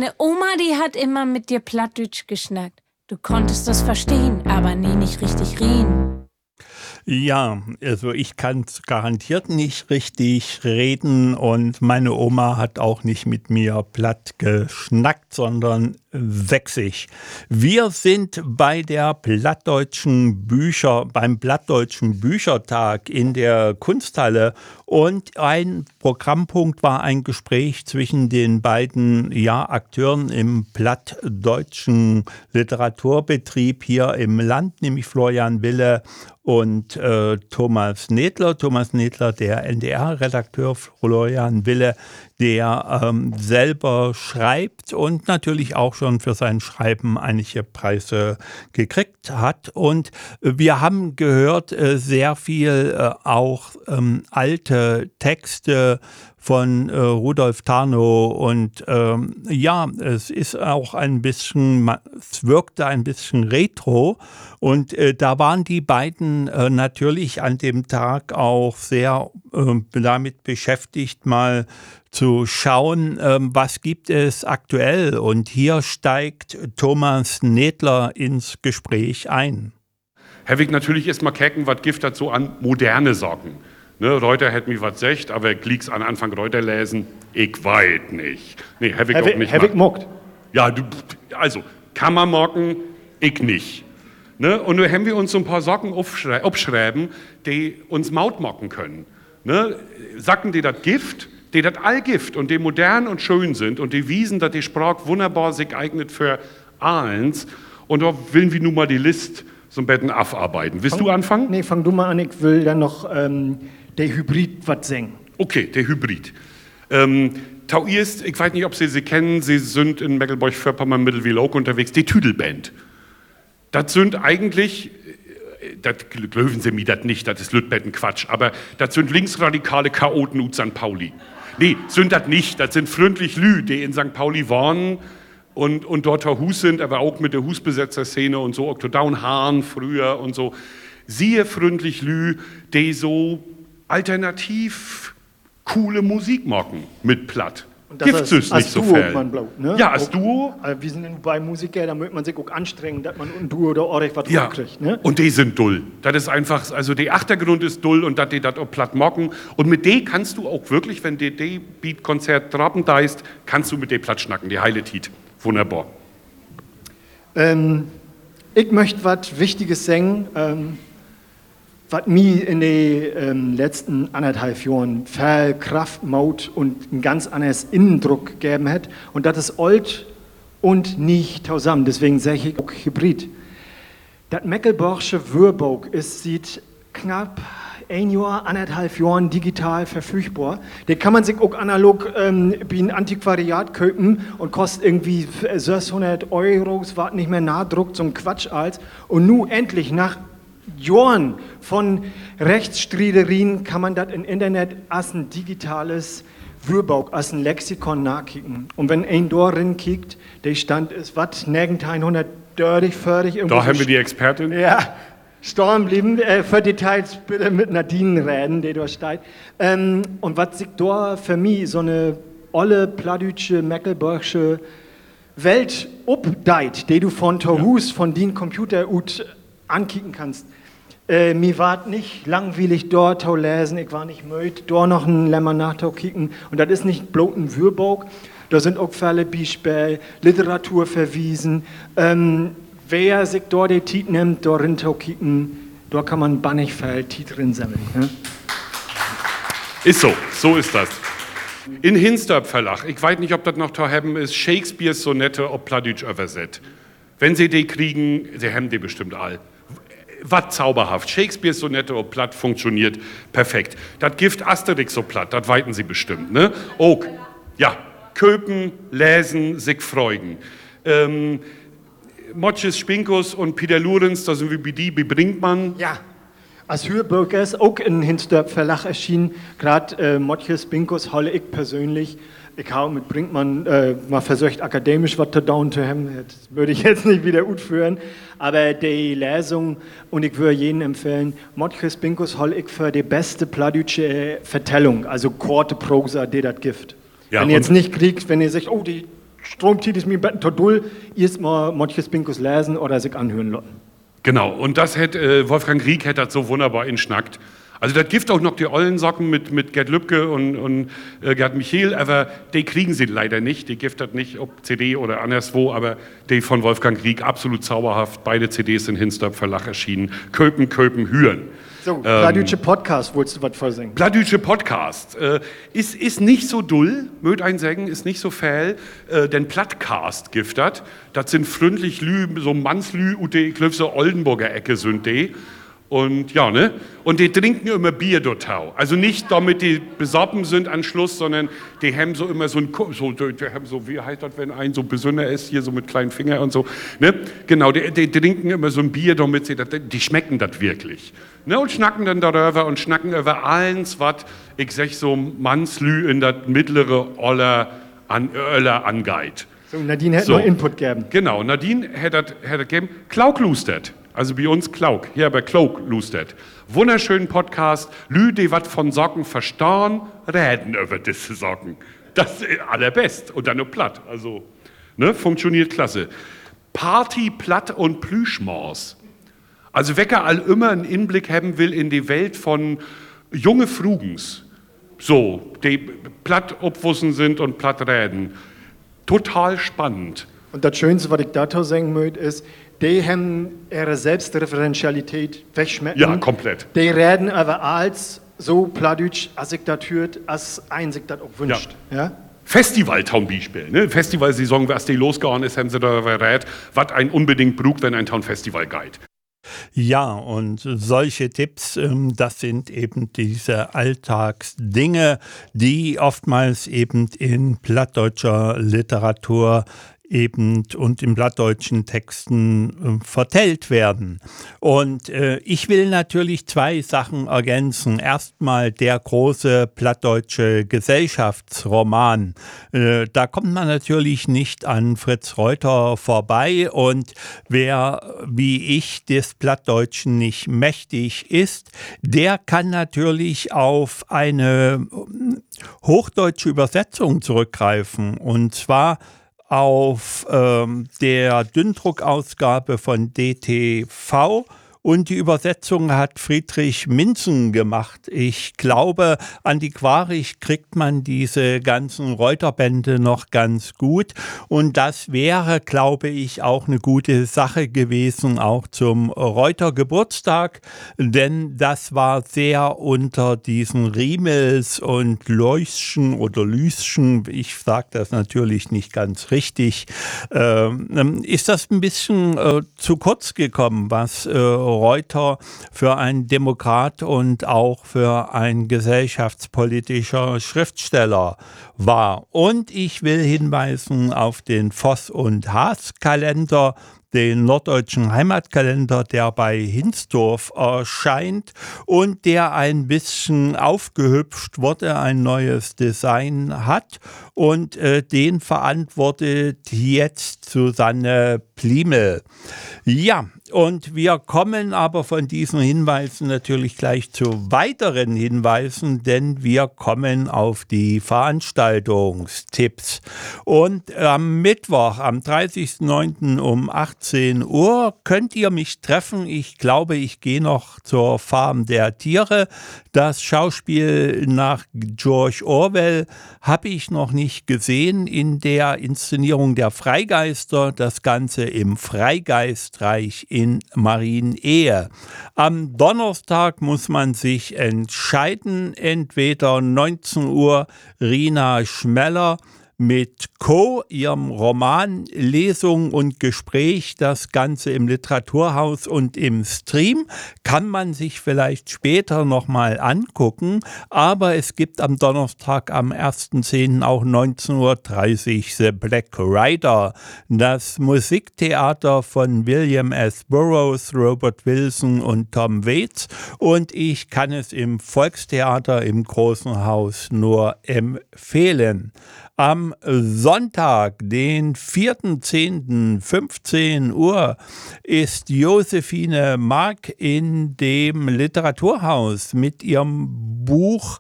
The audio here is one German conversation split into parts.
Meine Oma, die hat immer mit dir Plattdeutsch geschnackt. Du konntest das verstehen, aber nie nicht richtig reden. Ja, also ich kann garantiert nicht richtig reden und meine Oma hat auch nicht mit mir platt geschnackt, sondern sächsisch. Wir sind beim Plattdeutschen Büchertag in der Kunsthalle und ein Programmpunkt war ein Gespräch zwischen den beiden Akteuren im plattdeutschen Literaturbetrieb hier im Land, nämlich Florian Wille und Thomas Nedler. Thomas Nedler, der NDR-Redakteur, Florian Wille, der selber schreibt und natürlich auch schon für sein Schreiben einige Preise gekriegt hat. Und wir haben gehört, sehr viel auch alte Texte von Rudolf Tarnow und es ist auch es wirkte ein bisschen retro und da waren die beiden natürlich an dem Tag auch sehr damit beschäftigt, mal zu schauen, was gibt es aktuell, und hier steigt Thomas Nedler ins Gespräch ein. Herr Wick, natürlich ist mal kecken, was gibt das so an moderne Socken. Ne, Reuter hätte mich was gesagt, aber Glicks an Anfang Reuter lesen, ich weiß nicht. Nee, Herr Wick auch nicht. Herr Wick mockt. Ja, also, kann man mocken, ich nicht. Ne? Und nun haben wir uns so ein paar Socken aufschreiben, die uns Maut mocken können. Ne? Socken, die das Gift, die das Allgift und die modern und schön sind und die wiesen, dass die Sprache wunderbar sich eignet für Ahlens. Und da will wir nun mal die List so ein bisschen abarbeiten. Willst du anfangen? Nee, fang du mal an. Ich will dann noch der Hybrid was singen. Okay, der Hybrid. Tauist, ich weiß nicht, ob Sie kennen, Sie sind in Mecklenburg-Vorpommern, Mittelwil auch unterwegs, die Tüdelband. Das sind eigentlich, das glauben Sie mir das nicht, das ist Lütbetten Quatsch, aber das sind linksradikale Chaoten ut St. Pauli. Nee, sind das nicht, das sind freundlich Lü, die in St. Pauli waren und dort Hus sind, aber auch mit der Husbesetzer-Szene und so, Oktodown Hahn früher und so. Siehe freundlich Lü, die so alternativ coole Musik machen mit Platt. Gibt es nicht so viel. Ne? Ja, als Duo. Wir sind bei Musiker, da muss man sich auch anstrengen, dass man ein Duo oder ordentlich was kriegt. Ne? Und die sind dull. Das ist einfach, also der Achtergrund ist dull und dass die das auch platt mocken. Und mit denen kannst du auch wirklich, wenn die Beat-Konzert trappen da ist, kannst du mit denen platt schnacken, die heile Tiet. Wunderbar. Ich möchte was Wichtiges sagen, was mir in den letzten 1,5 Jahren viel Kraft, Maut und ein ganz anderes Innendruck gegeben hat. Und das ist alt und nicht zusammen. Deswegen sage ich auch Hybrid. Das Mecklenburgische Wörbuch ist seit knapp 1,5 Jahren digital verfügbar. Den kann man sich auch analog wie ein Antiquariat kaufen und kostet irgendwie 600 €, was nicht mehr nachdruckt, so ein Quatsch als. Und nun endlich nach Jahren von Rechtsstreiterien kann man das im Internet als ein digitales Wörbuch, als ein Lexikon nachkicken. Und wenn ein darin kickt, der Stand ist, was, 1930, 40 irgendwo. Da haben wir die Expertin. Ja, stehen bleiben. Für Details bitte mit Nadine reden, die da steht. Und was sich da für mich so eine olle, plattdeutsche, mecklenburgische Welt updeit, die du von Torhus, von den Computer ankicken kannst. Mir war nicht langweilig dort zu lesen, ich war nicht müde, dort noch ein Lämmer nachzukicken. Und das ist nicht bloß ein Wörbuch, da sind auch viele Beispiele, Literatur verwiesen. Wer sich dort die Zeit nimmt, darin zu kicken, da kann man bannig viel Zeit drin sammeln. Ne? Ist so ist das. In Hinstorp Verlag, ich weiß nicht, ob das noch zu haben ist, Shakespeares Sonette auf Plattdeutsch übersetzt. Wenn Sie die kriegen, Sie haben die bestimmt all. Was zauberhaft. Shakespeares Sonette auf Platt funktioniert perfekt. Das Gift Asterix so platt, das weiten Sie bestimmt. Ne? Auch, ja, köpen, lesen, sich freuen. Motschis Spinkus und Peter Lorenz, da sind wir bei die, bei Brinkmann. Ja, als Hörbuch ist auch in Hinstorp Verlag erschienen. Gerade Motschis Spinkus halte ich persönlich. Ich habe mit Brinkmann mal versucht, akademisch was zu tun zu haben. Das würde ich jetzt nicht wieder gut führen. Aber die Lesung, und ich würde jedem empfehlen, Motschis Spinkus halte ich für die beste plattdeutsche Vertellung, also kurze Prosa, die das gibt. Ja, wenn ihr jetzt nicht kriegt, wenn ihr sagt, oh, die Stromzieht ist mir total erstmal manches Binkus lesen oder sich anhören lassen. Genau, und das hätte Wolfgang Rieck hätte das so wunderbar inschnackt. Also das gibt auch noch die ollen Socken mit Gerd Lübke und Gerd Michael, aber die kriegen sie leider nicht. Die gibt das nicht, ob CD oder anderswo, aber die von Wolfgang Rieck absolut zauberhaft. Beide CDs sind Hinstorp Verlag erschienen. Köpen, Hüren. So, Pladütsche Podcast, wolltest du was vorsingen? Pladütsche Podcast ist nicht so dull, möd ein sagen, ist nicht so fäll, denn Plattcast giftet. Das sind freundlich Lü, so Mannslü, und die Klöfse Oldenburger Ecke sind die. Und ja, ne? Und die trinken immer Bier dort. Also nicht damit die besoffen sind an Schluss, sondern die haben so immer die haben so, wie heißt das, wenn ein so besonder ist, hier so mit kleinen Fingern und so, ne? Genau, die trinken immer so ein Bier, damit die schmecken das wirklich. Ne? Und schnacken dann darüber und schnacken über alles, was, ich sag so, Mannslü in das mittlere Öller angeht. So, Nadine hätte noch Input gegeben. Genau, Nadine hätte gegeben, Klauk lustert. Also bei uns Klauk, hier bei Klauk lustert. Wunderschönen Podcast, Lü, die wat von Socken verstauen, reden über diese Socken. Das ist allerbest. Und dann nur platt. Also, ne, funktioniert klasse. Party, Platt und Plüschmaus. Also, wer all immer einen Inblick haben will in die Welt von junge Frugens, so, die platt obwussen sind und platt reden. Total spannend. Und das Schönste, was ich dazu sagen möchte, ist, die haben ihre Selbstreferenzialität wegschmecken. Ja, komplett. Die reden aber als so Pladütsch, als ich das hört, als ein sich das auch wünscht. Ja? Festival Town Beispiel, ne? Festivalsaison, was die losgehauen ist, haben sie da verrät, was ein unbedingt brucht, wenn ein Town Festival geht. Ja, und solche Tipps, das sind eben diese Alltagsdinge, die oftmals eben in plattdeutscher Literatur eben und in plattdeutschen Texten vertellt werden. Und ich will natürlich zwei Sachen ergänzen. Erstmal der große plattdeutsche Gesellschaftsroman. Da kommt man natürlich nicht an Fritz Reuter vorbei, und wer wie ich des Plattdeutschen nicht mächtig ist, der kann natürlich auf eine hochdeutsche Übersetzung zurückgreifen, und zwar auf der Dünndruckausgabe von DTV, und die Übersetzung hat Friedrich Minzen gemacht. Ich glaube, antiquarisch kriegt man diese ganzen Reuterbände noch ganz gut, und das wäre, glaube ich, auch eine gute Sache gewesen, auch zum Reuter-Geburtstag, denn das war sehr unter diesen Riemels und Leuschen oder Lüschen, ich sage das natürlich nicht ganz richtig, ist das ein bisschen zu kurz gekommen, was Reuter für einen Demokrat und auch für ein gesellschaftspolitischer Schriftsteller war. Und ich will hinweisen auf den Voss und Haas Kalender, den norddeutschen Heimatkalender, der bei Hinsdorf erscheint und der ein bisschen aufgehübscht wurde, ein neues Design hat, und den verantwortet jetzt Susanne Pliemel. Ja, und wir kommen aber von diesen Hinweisen natürlich gleich zu weiteren Hinweisen, denn wir kommen auf die Veranstaltungstipps. Und am Mittwoch, am 30.09. um 18 Uhr könnt ihr mich treffen. Ich glaube, ich gehe noch zur Farm der Tiere. Das Schauspiel nach George Orwell habe ich noch nicht gesehen in der Inszenierung der Freigeister. Das Ganze im Freigeistreich in Marienehe. Am Donnerstag muss man sich entscheiden, entweder 19 Uhr Rina Schmeller mit Co., ihrem Roman, Lesung und Gespräch, das Ganze im Literaturhaus und im Stream, kann man sich vielleicht später nochmal angucken, aber es gibt am Donnerstag am 1.10. auch 19.30 Uhr The Black Rider, das Musiktheater von William S. Burroughs, Robert Wilson und Tom Waits, und ich kann es im Volkstheater im Großen Haus nur empfehlen. Am Sonntag, den 4.10., 15 Uhr, ist Josephine Mark in dem Literaturhaus mit ihrem Buch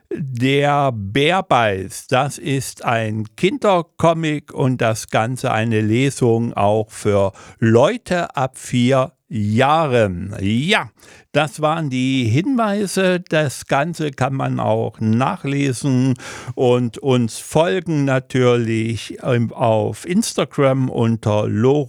Der Bärbeiß, das ist ein Kindercomic und das Ganze eine Lesung auch für Leute ab 4 Jahren. Ja, das waren die Hinweise. Das Ganze kann man auch nachlesen und uns folgen natürlich auf Instagram unter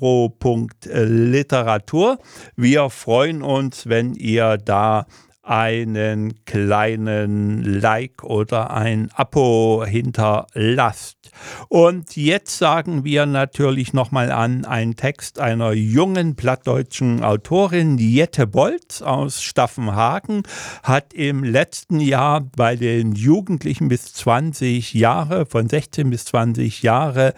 loro.literatur. Wir freuen uns, wenn ihr da einen kleinen Like oder ein Abo hinterlasst. Und jetzt sagen wir natürlich nochmal an, ein Text einer jungen plattdeutschen Autorin, Jette Bolz aus Staffenhagen, hat im letzten Jahr bei den Jugendlichen bis 20 Jahre, von 16 bis 20 Jahre,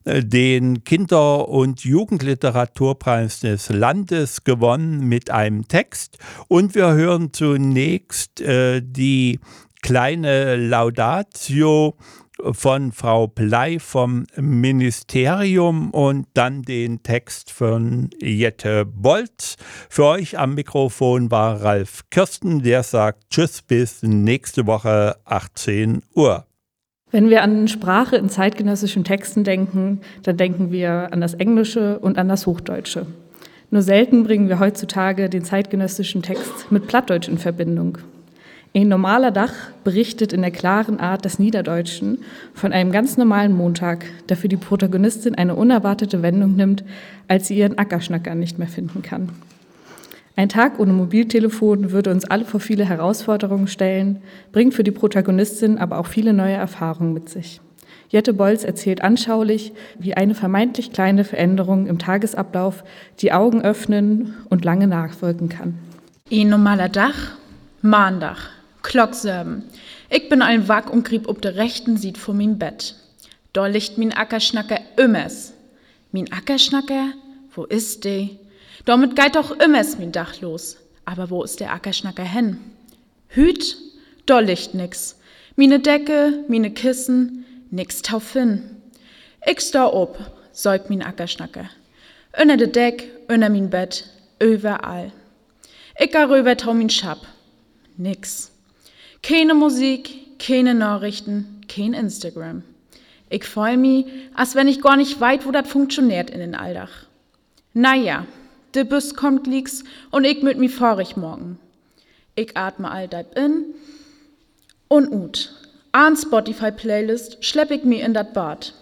den Kinder- und Jugendliteraturpreis des Landes gewonnen mit einem Text. Und wir hören zunächst die kleine Laudatio von Frau Bley vom Ministerium und dann den Text von Jette Bolz. Für euch am Mikrofon war Ralf Kirsten, der sagt Tschüss bis nächste Woche 18 Uhr. Wenn wir an Sprache in zeitgenössischen Texten denken, dann denken wir an das Englische und an das Hochdeutsche. Nur selten bringen wir heutzutage den zeitgenössischen Text mit Plattdeutsch in Verbindung. Ein normaler Dach berichtet in der klaren Art des Niederdeutschen von einem ganz normalen Montag, der für die Protagonistin eine unerwartete Wendung nimmt, als sie ihren Ackerschnacker nicht mehr finden kann. Ein Tag ohne Mobiltelefon würde uns alle vor viele Herausforderungen stellen, bringt für die Protagonistin aber auch viele neue Erfahrungen mit sich. Jette Bolz erzählt anschaulich, wie eine vermeintlich kleine Veränderung im Tagesablauf die Augen öffnen und lange nachwirken kann. Ein normaler Dach, Maandach, Klock 7. Ich bin ein Wack und grieb ob de rechten Sied vor min Bett. Da liegt min Ackerschnacker immers. Min Ackerschnacker, wo ist de? Damit geht doch immers min Dach los. Aber wo ist der Ackerschnacker hin? Hüt, da liegt nix. Mine Decke, mine Kissen, nix tauf hin. Ich sta ob, säugt min Ackerschnacker. Unter de Deck, unter min Bett, überall. Ich ga rüber tau min Schab. Nix. Keine Musik, keine Nachrichten, kein Instagram. Ich freu mi, als wenn ich gar nicht weit, wo dat funktioniert in den Alldach. Naja, de Bus kommt lieks und ich mit mi vorig morgen. Ich atme alldeib in und ut. An Spotify-Playlist schlepp ich mi in dat Bad.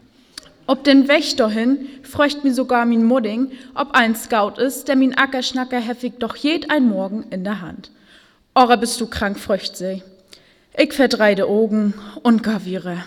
Ob den Weg dahin fröcht mi sogar min Mudding, ob ein Scout ist, der min Ackerschnacker heftig doch jed ein Morgen in der Hand. Ora bist du krank, fröcht sie. Ich verdreide Augen und gaviere.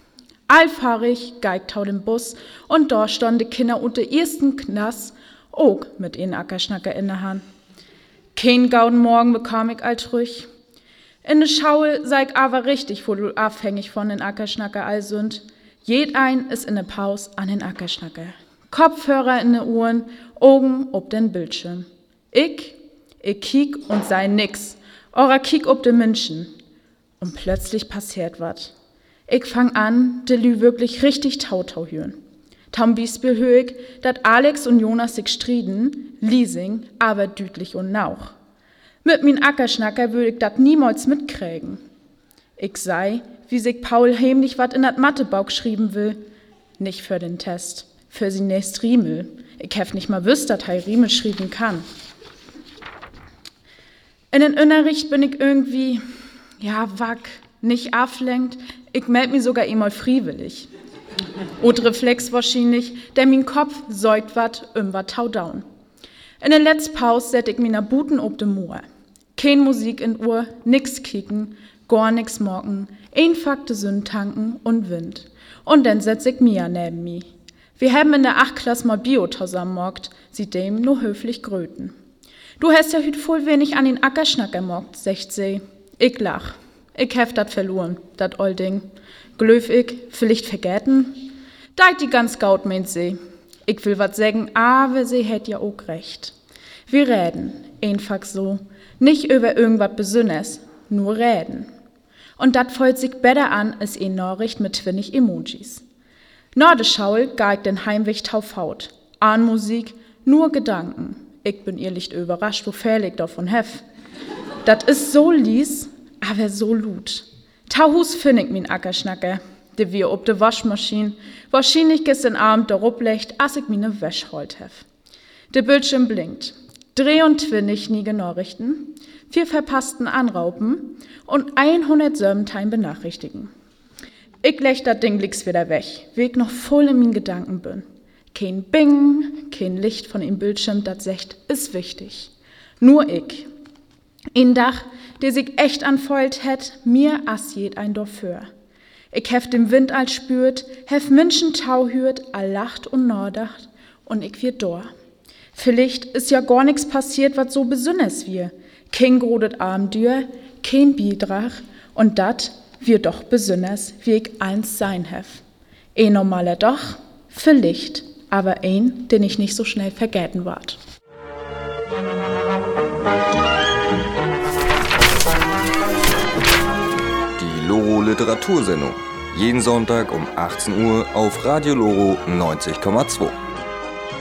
Allfahrig geigt tau den Bus und da stand die Kinder unter ersten Knass, auch mit ihren Ackerschnacker in der Hand. Kein gauden Morgen bekam ich altrüch. In de Schaul sei ich aber richtig wohl abhängig von den Ackerschnacker all sind. Jed ein ist in der Pause an den Ackerschnacker. Kopfhörer in den Ohren, Augen ob den Bildschirm. Ich kiek und sei nix. Ora kiek ob de Menschen. Und plötzlich passiert wat. Ich fang an, de Lü wirklich richtig tautau hören. Tam Beispiel hör ich, dat Alex und Jonas sich striden, Leasing, aber düdlich und nauch. Mit min Ackerschnacker würde ich dat niemals mitkriegen. Ich sei, wie sich Paul heimlich wat in dat Mathebuch schrieben will. Nicht für den Test, für sie nächst Riemel. Ich hef nicht mal wüsst, dat hei Riemel schrieben kann. In den Unterricht bin ich irgendwie, wack, nicht ablenkt. Ich meld mi sogar einmal freiwillig. Und Reflex wahrscheinlich, der min Kopf säugt wat tau down. In der letzten Pause set ich mina Buten ob de Moor. Kein Musik in Uhr, nix kicken, gar nix morgen, einfachte Sünd tanken und Wind. Und dann setz ich Mia neben mi. Wir haben in der 8. Klasse mal Bio zusammenmockt, sie dem nur höflich gröten. Du hast ja hüt voll wenig an den Ackerschnacker mockt, sagt sie. Ich lach. Ich hef dat verloren, dat Olding. Glöf ich, vielleicht vergessen? Deit die ganz gaut, meint sie. Ich will wat sagen, aber sie hätt ja auch recht. Wir reden, einfach so. Nicht über irgendwas Besonderes, nur reden. Und dat folgt sich besser an als eine Nachricht mit 20 Emojis. Na de Schaul ga ich den Heimweg taufaut. An Musik, nur Gedanken. Ich bin ehrlich überrascht, wo viel ich davon hef. Dat is so lies, aber so lut. Tauhus find ich min Ackerschnacker, de wir ob de Waschmaschine, wahrscheinlich gestern Abend darauf legt, als ich mine Wäsch holt hef. Der Bildschirm blinkt. 23 nie Nachrichten, 4 verpassten Anraupen und 107 benachrichtigen. Ich leg dat Ding links wieder weg, wie ich noch voll in min Gedanken bin. Kein Bing, kein Licht von dem Bildschirm, dat sagt, ist wichtig. Nur ich. Ein Dach, der sich echt anfeuert hätt, mir as jed ein Dorfhör. Ich hef den Wind als spürt, hef Menschen Tau hürt, all lacht und nordacht, und ich wird dor. Vielleicht ist ja gar nix passiert, wat so besonders wir. Kein grodet Abenteuer, kein Beitrag, und dat wird doch besonders, wie ich eins sein hef. Ein normaler Dach, vielleicht, aber ein, den ich nicht so schnell vergessen ward. Die Loro Literatursendung. Jeden Sonntag um 18 Uhr auf Radio Loro 90,2.